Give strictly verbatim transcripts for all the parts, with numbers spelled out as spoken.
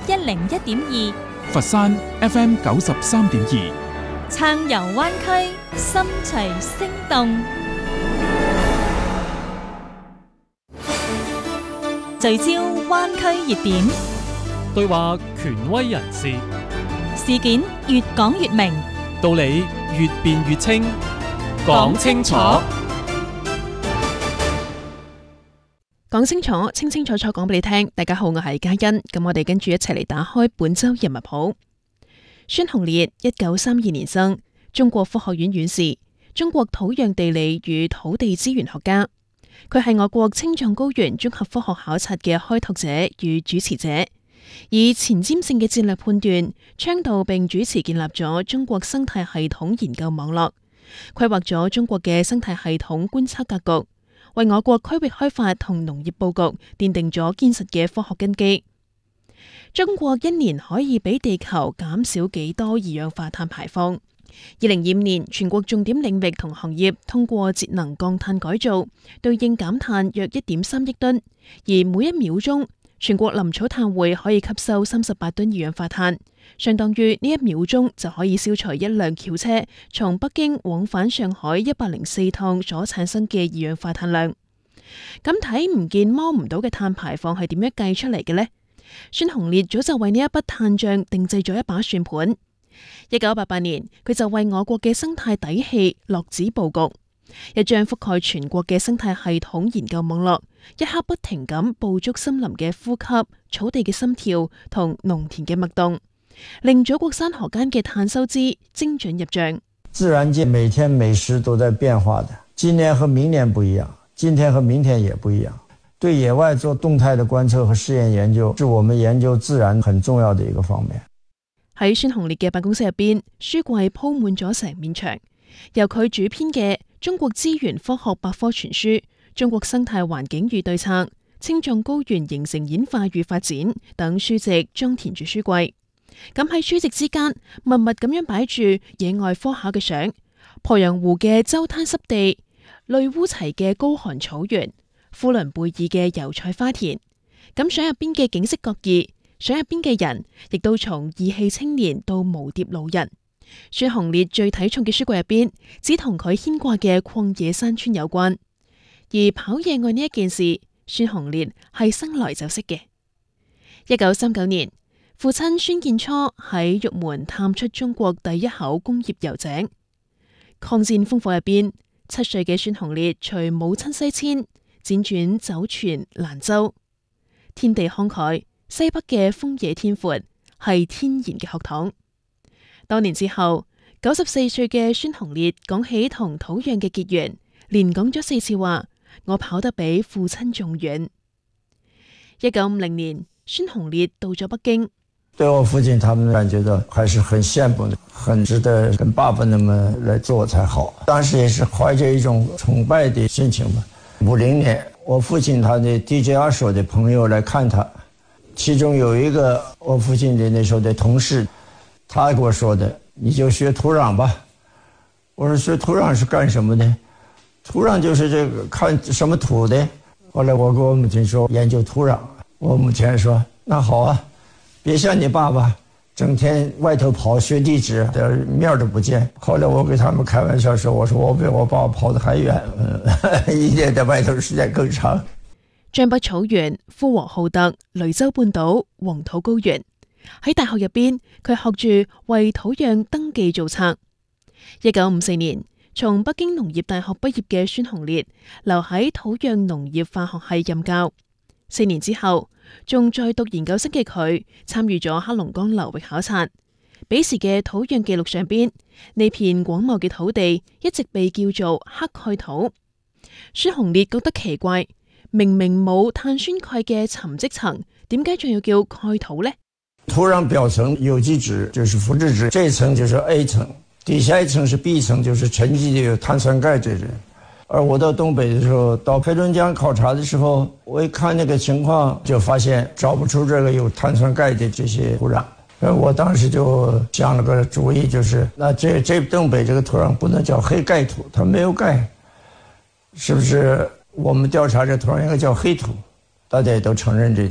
一零一點二， 佛山 F M 九十三點二， 撐遊灣區，心隨聲動。聚焦灣區熱點， 對話權威人士， 事件越講越明， 道理越辯越清，講清楚。 講清楚，清清楚楚講俾你聽。大家好，我係嘉欣。咁我哋跟住一齊嚟打開本周人物譜。孫鴻烈，一九三二年生，中國科學院院士，中國土壤地理與土地資源學家。佢係我國青藏高原綜合科學考察嘅開拓者與主持者，以前瞻性嘅戰略判斷，倡導並主持建立咗中國生態系統研究網絡，規劃咗中國嘅生態系統觀測格局，為我國區域開發同農業佈局奠定咗堅實嘅科學根基。中國一年可以俾地球減少幾多二氧化碳排放？二零二五年，全國重點領域同行業通過節能降碳改造，對應減碳約一點三億噸，而每一秒鐘全國林草碳匯可以吸收三十八噸二氧化碳，相當於呢一秒鐘就可以消除一輛轎車從北京往返上海一百零四趟所產生嘅二氧化碳量。咁睇唔見摸唔到嘅碳排放係點樣計出嚟嘅呢？孫鴻烈早就為呢一筆碳賬定製咗一把算盤。一九八八年，佢就為我國嘅生態底氣落紙佈局，一張覆蓋全國嘅生態系統研究網絡，一刻不停咁捕捉森林嘅呼吸、草地嘅心跳同農田嘅脈動，令祖國山河間嘅碳收支精準入賬。 自然界每天每時都在變化的，今年和明年不一樣，今天和明天也不一樣。對野外做動態的觀測和試驗研究，是我們研究自然很重要的一個方面。 喺孫鴻烈嘅辦公室入邊，書櫃鋪滿咗成面牆，由佢主編嘅《中國資源科學百科全書》、《中國生態環境與對策》、《青藏高原形成演化與發展》等書籍裝填住書櫃。咁喺書籍之間，密密咁樣擺住野外科考嘅相，鄱陽湖嘅周灘濕地、類烏齊嘅高寒草原、呼倫貝爾嘅油菜花田。咁相入邊嘅景色各異，相入邊嘅人亦都從義氣青年到耄耋老人。孫鴻烈最睇重嘅書櫃入邊，只同佢牽掛嘅曠野山川有關。而跑野外呢一件事，孫鴻烈係生來就識嘅。一九三九年，父親孫建初喺玉門探出中國第一口工業油井。抗戰烽火入邊，七歲嘅孫鴻烈隨母親西遷，輾轉走傳蘭州。天地慷慨，西北嘅風野天闊，係天然嘅學堂。多年之後，九十四歲嘅孫鴻烈講起同土壤嘅結緣，連講咗四次話：我跑得比父親仲遠。一九五零年，孫鴻烈到咗北京， 對我父親他們感覺到還是很羨慕的，很值得跟爸爸那麼來做才好。當時也是懷着一種崇拜的心情吧。五零年，我父親他的 D J 二所的朋友來看他，其中有一個我父親的那時候的同事，他給我說的：你就學土壤吧。我說學土壤是幹什麼的？土壤就是這個看什麼土的。後來我跟我母親說研究土壤，我母親說那好啊，別像你爸爸整天外頭跑學地質，面都不見。後來我給他們開玩笑說，我說我比我爸爸跑得還遠，嗯、一年在外頭時間更長。 張北草原、呼和浩特、雷州半島、黃土高原。喺大學入邊，佢學住為土壤登記造冊。一九五四年，從北京農業大學畢業嘅孫鴻烈留喺土壤農業化學系任教。四年之後，仲在讀研究生嘅佢參與咗黑龍江流域考察。彼時嘅土壤記錄上邊，呢片廣袤嘅土地一直被叫做黑蓋土。孫鴻烈覺得奇怪，明明冇碳酸鈣嘅沉積層，點解仲要叫蓋土呢？ 土壤表層有機質就是腐殖質，這一層就是 A 層，底下一層是 B 層，就是沉積的有碳酸鈣這種。而我到東北的時候，到黑龍江考察的時候，我一看那個情況，就發現找不出這個有碳酸鈣的這些土壤。我當時就想了個主意，就是那這這東北這個土壤不能叫黑蓋土，它沒有鈣，是不是我們調查這土壤應該叫黑土？大家也都承認這條。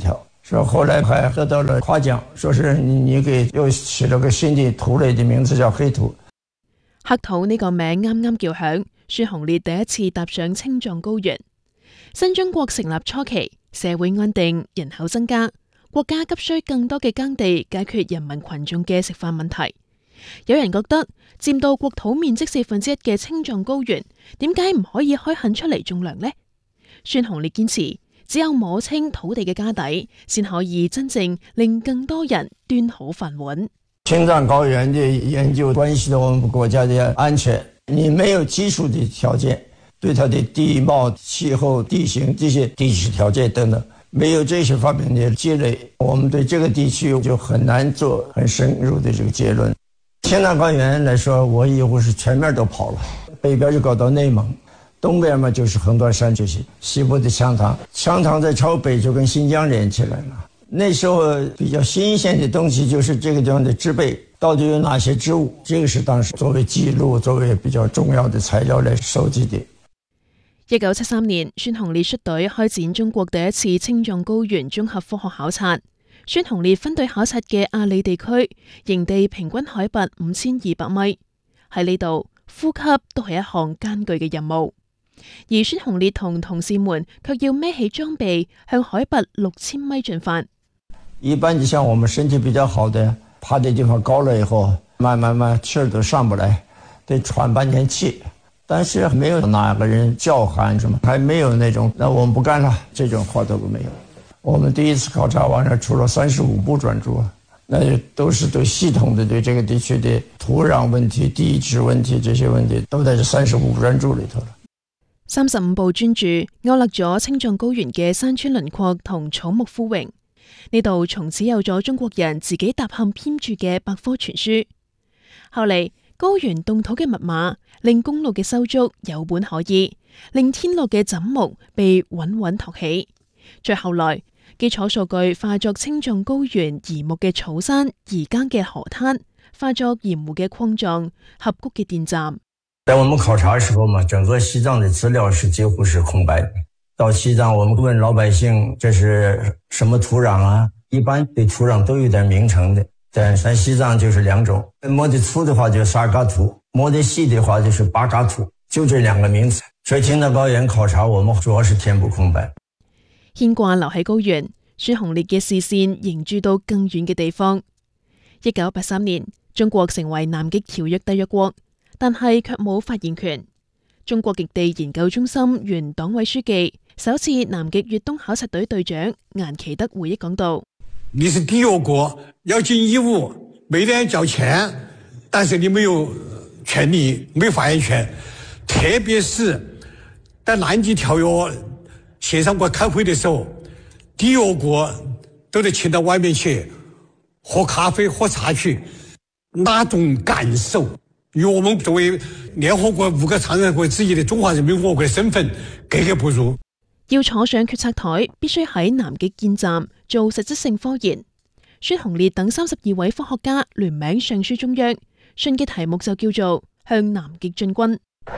说後來還得到了誇獎，說是你給又起了個新的土類的名字叫黑土。 黑土呢個名啱啱叫響，孫洪烈第一次踏上青藏高原。新中國成立初期，社會安定，人口增加，國家急需更多嘅耕地解決人民群眾嘅食飯問題。有人覺得佔到國土面積四分之一嘅青藏高原，點解唔可以開墾出嚟種糧呢？孫洪烈堅持，只有摸清土地嘅家底，先可以真正令更多人端好飯碗。 青藏高原的研究關係到我們國家的安全，你沒有基礎的條件，對它的地貌、氣候、地形這些地質條件等等，沒有這些方面的積累，我們對這個地區就很難做很深入的這個結論。青藏高原來說，我以後是全面都跑了，北邊就搞到內蒙，東邊嘛就是橫斷山這些，西部的羌塘，羌塘在朝北就跟新疆連起來了。那時候比較新鮮的東西就是這個地方的植被，到底有哪些植物，這個是當時作為記錄、作為比較重要的材料來收集的。 一九七三年，孫洪烈率隊開展中國第一次青藏高原綜合科學考察。孫洪烈分隊考察嘅阿里地區，營地平均海拔五千二百米，喺呢度呼吸都係一項艱巨嘅任務。而孫洪烈同同事們卻要孭起裝備，向海拔六千米進發。 一般就像我們身體比較好的，爬的地方高了以後，慢慢慢氣兒都上不來，得喘半天氣。但是沒有哪個人叫喊什麼，還沒有那種那我們不幹了這種話都沒有。我們第一次考察完了，出了三十五部專著，那都是對系統的對這個地區的土壤問題、地質問題這些問題，都在這三十五部專著裏頭了。 三十五部專著勾勒咗青藏高原嘅山川輪廓同草木枯榮。呢度從此有咗中國人自己搭勘編著嘅百科全書。後嚟高原凍土嘅密碼，令公路嘅修築有本可依，令天路嘅枕木被穩穩托起。再後來，基礎數據化作青藏高原移牧嘅草山、移耕嘅河灘，化作鹽湖嘅礦藏、峽谷嘅電站。 在我們考察的時候嘛，整個西藏的資料是幾乎是空白的。到西藏，我們問老百姓這是什麼土壤啊？一般對土壤都有點名稱的。在在西藏就是兩種，摸得粗的話就沙嘎土，摸得細的話就是巴嘎土，就這兩個名詞。所以青藏高原考察，我們主要是填補空白。 牽掛留喺高原，孫洪烈嘅視線凝注到更遠嘅地方。一九八三年，中國成為南極條約締約國，但係卻冇發言權。中國極地研究中心原黨委書記、首次南極越冬考察隊隊長顏其德回憶講道： 你是締約國，要盡義務，每年交錢，但是你沒有權利，沒有發言權。特別是在南極條約協商國開會的時候，締約國都得請到外面去喝咖啡、喝茶去，那種感受與我們作為聯合國五個常任國之一的中華人民共和國的身份格格不入。 要坐上決策台，必須喺南極建站做實質性科研。孫洪烈等三十二位科學家聯名上書中央，信嘅題目就叫做向南極進軍。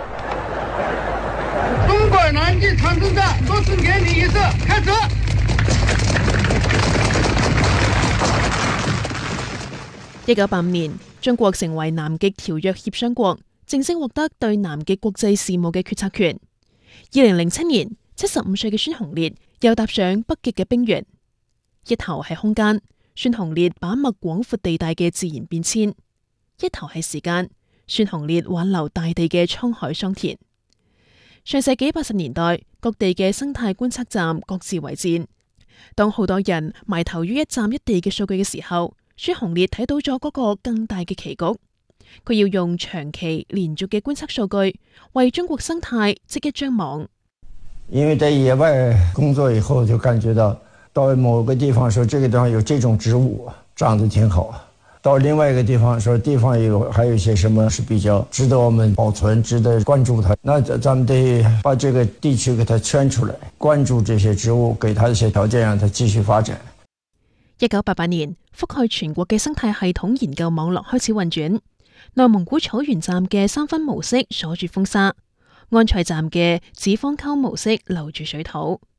中國南極長征站落成典禮儀式開始。 一九八五年，中國成為南極條約協商國，正式獲得對南極國際事務嘅決策權。二零零七年，七十五歲嘅孫洪烈又踏上北極嘅冰原。一頭係空間，孫洪烈把握廣闊地帶嘅自然變遷；一頭係時間，孫洪烈挽留大地嘅滄海桑田。上世紀八十年代，各地嘅生態觀測站各自為戰。當好多人埋頭於一站一地嘅數據嘅時候，孫洪烈睇到咗嗰個更大嘅棋局。佢要用長期連續嘅觀測數據，為中國生態織一張網。 因為在野外工作以後，就感覺到到某個地方說這個地方有這種植物長得挺好，到另外一個地方說地方有還有一些什麼是比較值得我們保存、值得關注它，那咱們得把這個地區給它圈出來，關注這些植物，給它一些條件，讓它繼續發展。 一九八八年，覆蓋全國嘅生態系統研究網絡開始運轉。內蒙古草原站嘅三分模式鎖住風沙，安塞站嘅子方溝模式留住水土。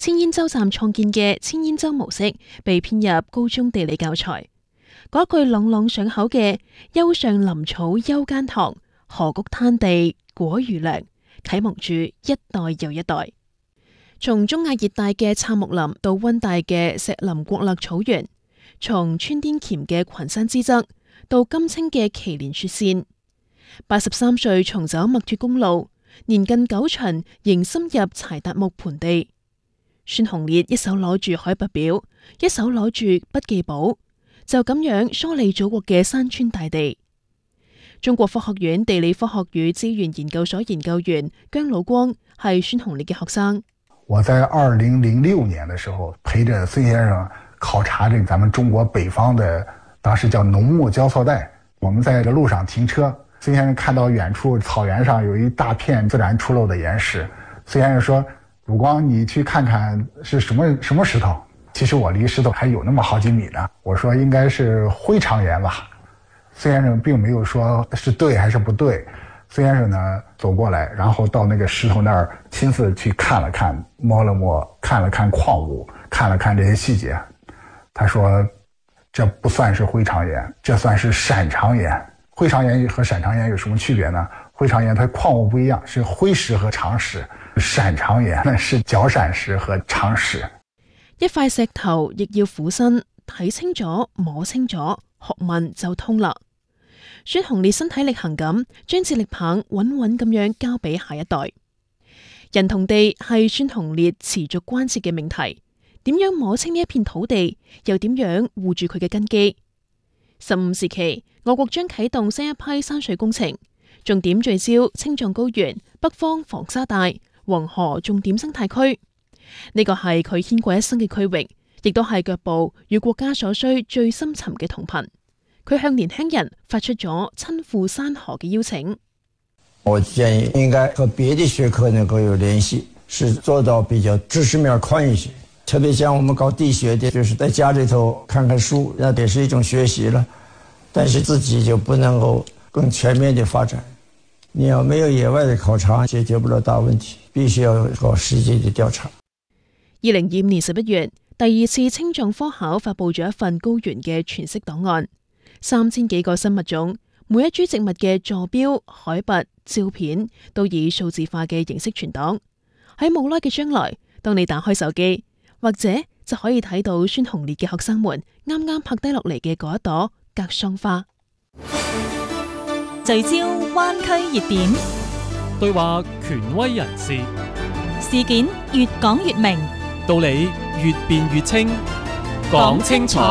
千煙洲站創建嘅千煙洲模式被編入高中地理教材。嗰句朗朗上口嘅丘上林草丘間塘，河谷灘地果如糧，啟蒙住一代又一代。從中亞熱帶嘅杉木林到溫帶嘅石林國勒草原，從川滇黔嘅群山之側到金青嘅祁連雪線，八十三歲重走麥脫公路，年近九旬仍深入柴達木盆地。孫鴻烈一手攞住海拔表，一手攞住筆記簿，就咁樣梳理祖國嘅山川大地。中國科學院地理科學與資源研究所研究員姜老光係孫鴻烈嘅學生。 我在二零零六年的時候，陪着孫先生考察這咱們中國北方的，當時叫農牧交錯帶。我們在這路上停車，孫先生看到遠處草原上有一大片自然出露的岩石。孫先生說：魯光，你去看看是什麼什麼石頭？其實我離石頭還有那麼好幾米呢。我說應該是灰長岩吧。孫先生並沒有說是對還是不對。孫先生呢走過來，然後到那個石頭那兒親自去看了看，摸了摸，看了看礦物，看了看這些細節。他說這不算是灰長岩，這算是閃長岩。灰長岩和閃長岩有什麼區別呢？灰長岩它礦物不一樣，是灰石和長石，閃長岩那是角閃石和長石。 一塊石頭亦要俯身睇清楚，摸清楚，學問就通啦。孫鴻烈身體力行咁，將接力棒穩穩咁樣交俾下一代。人同地係孫鴻烈持續關切嘅命題，點樣摸清呢一片土地，又點樣護住佢嘅根基？十五時期，我國將啟動新一批山水工程，重點聚焦青藏高原、北方防沙帶、黃河重點生態區。呢個係佢牽過一生嘅區域，亦都係腳步與國家所需最深沉嘅同頻。佢向年輕人發出咗親赴山河嘅邀請。 我建議應該和別的學科能夠有聯繫，是做到比較知識面寬一些。特別像我們搞地學的，就是在家裏頭看看書，那也是一種學習了。但是自己就不能夠更全面的發展。你要沒有野外的考察，解決不了大問題，必須要搞實際的調查。 二零二五年十一月，第二次青藏科考發佈咗一份高原嘅全息檔案。三千幾個生物種，每一株植物嘅坐標、海拔、照片都以數字化嘅形式存檔。喺冇耐嘅將來，當你打開手機，或者就可以睇到孫鴻烈嘅學生們啱啱拍低落嚟嘅嗰一朵格桑花。 聚焦灣區熱點， 對話權威人士， 事件越講越明， 道理越辯越清，講清楚。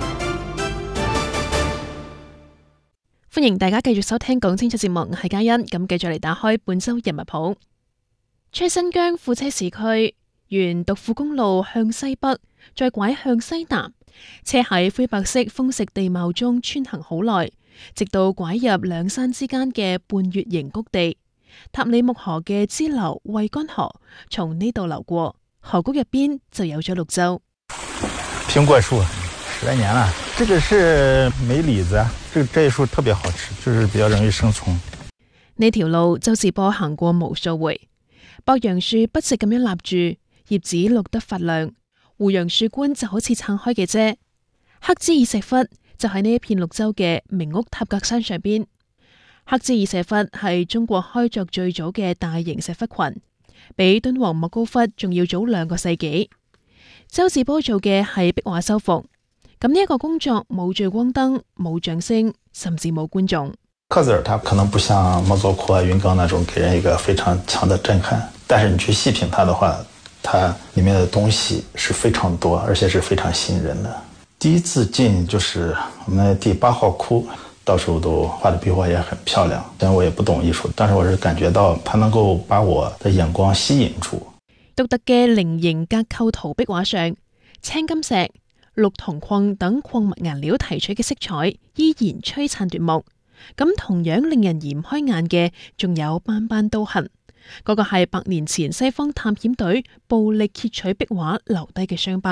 歡迎大家繼續收聽講清楚節目，我係嘉欣。咁繼續嚟打開本周人物譜。出新疆庫車市區，沿獨庫公路向西北，再拐向西南，車喺灰白色豐實地貌中穿行好耐，直到拐入兩山之間嘅半月形谷地。塔里木河嘅支流惠乾河從呢度流過，河谷入邊就有咗綠洲。 蘋果樹十來年了，這個是梅李子，這個這一樹特別好吃，就是比較容易生蟲。 呢條路周志波行過無數回，博楊樹筆直咁樣立住，葉子綠得發亮，胡楊樹冠就好似撐開嘅啫。黑芝爾石窟就喺呢一片綠洲嘅名屋塔格山上邊。黑芝爾石窟係中國開鑿最早嘅大型石窟群，比敦煌莫高窟仲要早兩個世紀。周志波做嘅係壁畫修復，咁呢一個工作冇聚光燈、冇掌聲，甚至冇觀眾。 刻字它可能不像莫高窟啊、雲岡那種給人一個非常強的震撼，但是你去細品它的話，它裡面的東西是非常多，而且是非常吸引人的。第一次進就是我們第八號窟，到時候都畫的壁畫也很漂亮。雖然我也不懂藝術，但是我是感覺到它能夠把我的眼光吸引住。 獨特嘅菱形格構圖壁畫上，青金石、綠銅礦等礦物顏料提取嘅色彩依然璀璨奪目。咁同樣令人移唔開眼嘅，仲有斑斑刀痕，嗰個係百年前西方探險隊暴力揭取壁畫留低嘅傷疤。